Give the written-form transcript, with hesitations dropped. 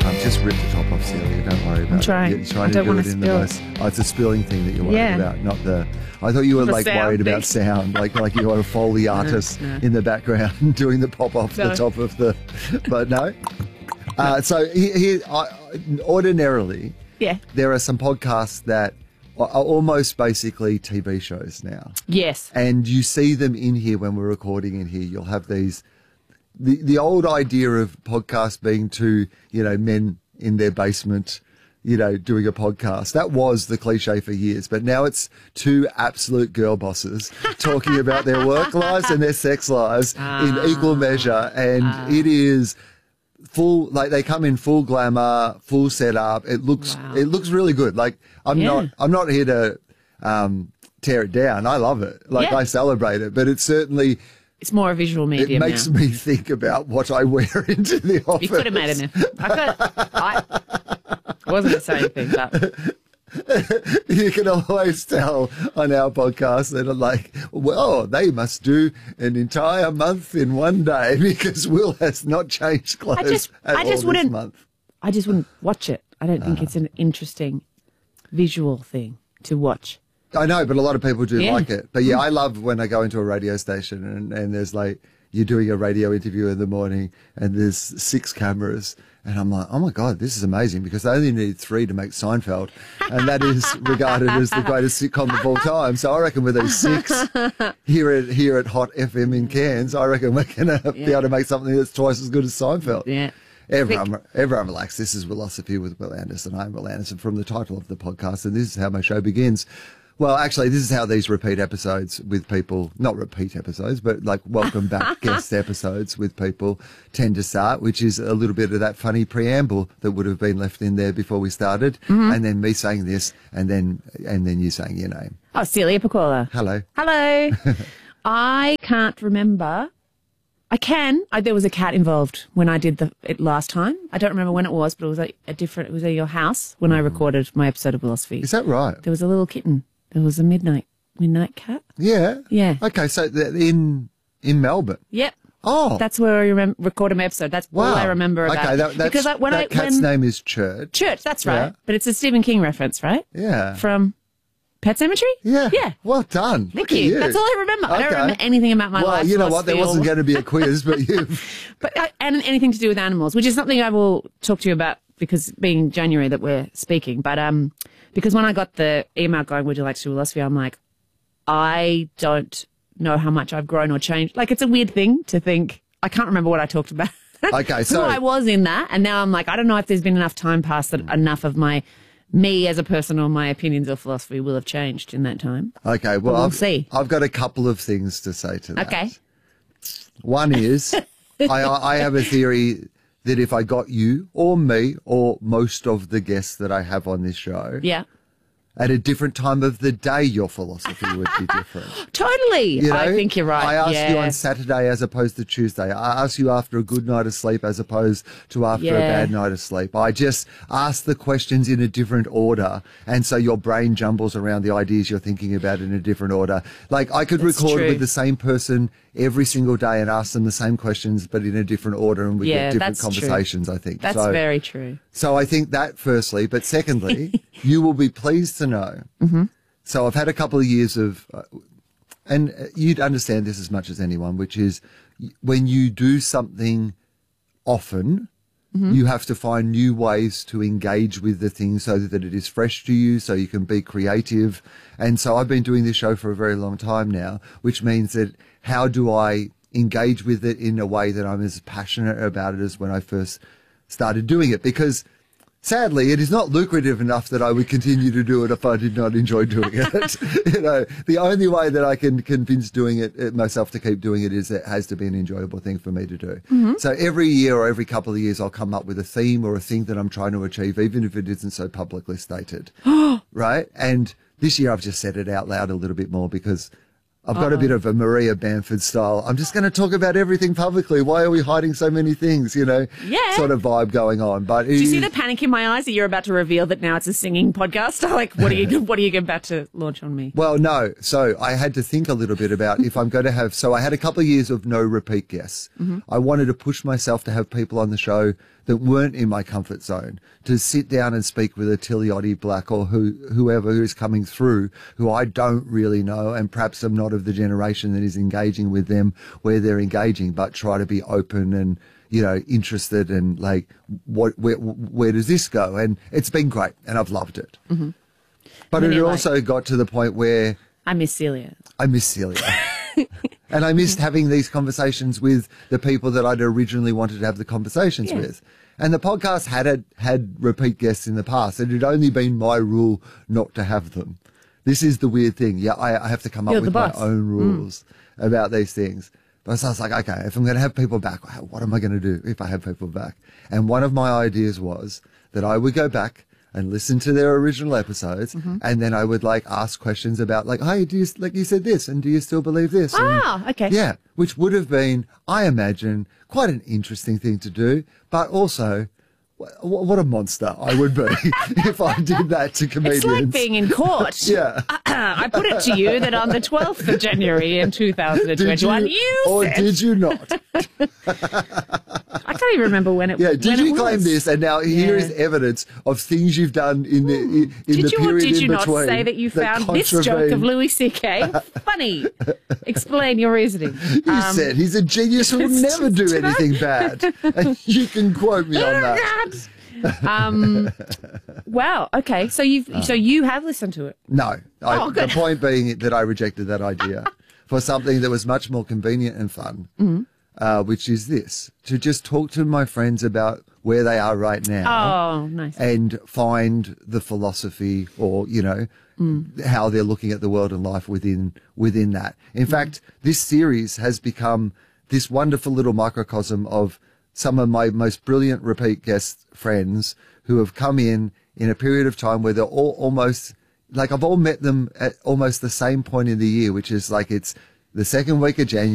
Just rip the top off, Celia. Don't worry about I'm trying. it. You're trying I don't to do want it to in spill. the most. Oh, it's a spilling thing that you're worried about, not the. I thought you were The like sound worried thing. about sound, like you are a Foley artist in the background doing the pop off the top of the. But no. So here, ordinarily, there are some podcasts that are almost basically TV shows now. Yes. And you see them in here when we're recording in here. You'll have these. The old idea of podcast being two, men in their basement, doing a podcast. That was the cliche for years, but now it's two absolute girl bosses talking about their work lives and their sex lives in equal measure. And it is full, like they come in full glamour, full setup. It looks really good. Like I'm not here to, tear it down. I love it. I celebrate it, but it's certainly, it's more a visual medium. It makes me think about what I wear into the office. You could have made it. I wasn't going to say anything, but you can always tell on our podcast that are like, well, they must do an entire month in one day because Will has not changed clothes this month. I just wouldn't watch it. I don't think it's an interesting visual thing to watch. I know, but a lot of people do like it. But I love when I go into a radio station and there's like, you're doing a radio interview in the morning and there's 6 cameras and I'm like, oh my God, this is amazing because they only need 3 to make Seinfeld and that is regarded as the greatest sitcom of all time. So I reckon with these 6 here at Hot FM in Cairns, I reckon we're going to be able to make something that's twice as good as Seinfeld. Yeah. Everyone relax. This is Philosophy with Will Anderson. I'm Will Anderson from the title of the podcast and this is how my show begins. Well, actually, this is how these repeat episodes with people, not repeat episodes, but like welcome back guest episodes with people tend to start, which is a little bit of that funny preamble that would have been left in there before we started. And then me saying this and then you saying your name. Oh, Celia Pacquola. Hello. Hello. I can't remember. I can. There was a cat involved when I did it last time. I don't remember when it was, but it was it was at your house when I recorded my episode of Philosophy. Is that right? There was a little kitten. There was a midnight cat. Yeah. Yeah. Okay, so in Melbourne. Yep. Oh. That's where I recorded my episode. That's all I remember about it. Okay, because that cat's name is Church. Church, that's right. Yeah. But it's a Stephen King reference, right? Yeah. From Pet Sematary? Yeah. Yeah. Well done. Thank you. That's all I remember. I don't remember anything about my life. Well, you know what? There wasn't going to be a quiz, but and anything to do with animals, which is something I will talk to you about because being January that we're speaking. But because when I got the email going, would you like to do philosophy? I'm like, I don't know how much I've grown or changed. Like, it's a weird thing to think. I can't remember what I talked about. Okay, so who I was in that, and now I'm like, I don't know if there's been enough time passed that enough of me as a person or my opinions or philosophy will have changed in that time. Okay, well, we'll see. I've got a couple of things to say to that. Okay. One is, I have a theory that if I got you or me or most of the guests that I have on this show at a different time of the day, your philosophy would be different. Totally. I think you're right. I ask you on Saturday as opposed to Tuesday. I ask you after a good night of sleep as opposed to after a bad night of sleep. I just ask the questions in a different order. And so your brain jumbles around the ideas you're thinking about in a different order. Like I could record with the same person every single day and ask them the same questions, but in a different order, and we get different conversations, I think. That's very true. So I think that firstly, but secondly, you will be pleased to know. So I've had a couple of years of, and you'd understand this as much as anyone, which is when you do something often, you have to find new ways to engage with the thing so that it is fresh to you, so you can be creative. And so I've been doing this show for a very long time now, which means that how do I engage with it in a way that I'm as passionate about it as when I first started doing it? Because sadly, it is not lucrative enough that I would continue to do it if I did not enjoy doing it. The only way that I can convince doing it myself to keep doing it is it has to be an enjoyable thing for me to do. So every year or every couple of years, I'll come up with a theme or a thing that I'm trying to achieve, even if it isn't so publicly stated. Right? And this year I've just said it out loud a little bit more because I've got a bit of a Maria Bamford style. I'm just going to talk about everything publicly. Why are we hiding so many things, sort of vibe going on. But do you see the panic in my eyes that you're about to reveal that now it's a singing podcast? Like, what are you about to launch on me? Well, no. So I had to think a little bit about if I'm going to have, so I had a couple of years of no repeat guests. I wanted to push myself to have people on the show that weren't in my comfort zone, to sit down and speak with a Tiliotti Black or whoever who's coming through, who I don't really know, and perhaps I'm not of the generation that is engaging with them where they're engaging, but try to be open and, you know, interested and like, where does this go? And it's been great and I've loved it. Mm-hmm. But it also got to the point where I miss Celia. And I missed having these conversations with the people that I'd originally wanted to have the conversations with. And the podcast had repeat guests in the past. It had only been my rule not to have them. This is the weird thing. Yeah, I have to come up with my own rules about these things. But so I was like, okay, if I'm going to have people back, what am I going to do if I have people back? And one of my ideas was that I would go back and listen to their original episodes, and then I would like ask questions about like, hey, do you, like you said this, and do you still believe this? Ah, okay. Yeah, which would have been, I imagine, quite an interesting thing to do, but also, what a monster I would be if I did that to comedians. It's like being in court. Yeah. I put it to you that on the 12th of January in 2021, did you not? I can't even remember when it was. Yeah, did you claim this? And now here is evidence of things you've done in the in the period in between. Did you or did you not say that you found this joke of Louis C.K. funny? Explain your reasoning. You said he's a genius who will never do anything bad. And you can quote me on that. Wow. Okay. So you have listened to it. No. The point being that I rejected that idea for something that was much more convenient and fun, which is this, to just talk to my friends about where they are right now. Oh, nice. And find the philosophy or, you know, how they're looking at the world and life within that. In fact, this series has become this wonderful little microcosm of some of my most brilliant repeat guest friends who have come in a period of time where they're all almost, like I've all met them at almost the same point in the year, which is like it's the second week of January.